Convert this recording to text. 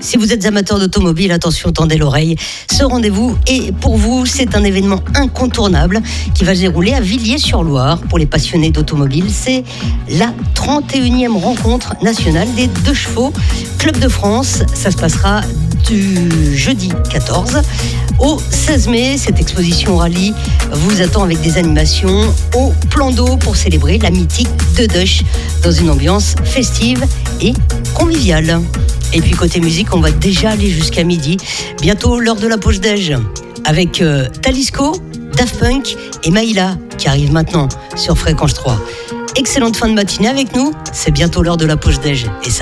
Si vous êtes amateur d'automobile, attention, tendez l'oreille. Ce rendez-vous est pour vous, c'est un événement incontournable qui va se dérouler à Villiers-sur-Loire. Pour les passionnés d'automobile, c'est la 31e rencontre nationale des 2 chevaux Club de France. Ça se passera du jeudi 14 au 16 mai. Cette exposition rallye vous attend avec des animations au plan d'eau pour célébrer la mythique Deduche dans une ambiance festive et conviviale. Et puis côté musique, on va déjà aller jusqu'à midi. Bientôt l'heure de la pause déj avec Talisco, Daft Punk et Maïla qui arrivent maintenant sur Fréquence 3. Excellente fin de matinée avec nous, c'est bientôt l'heure de la pause déj et ça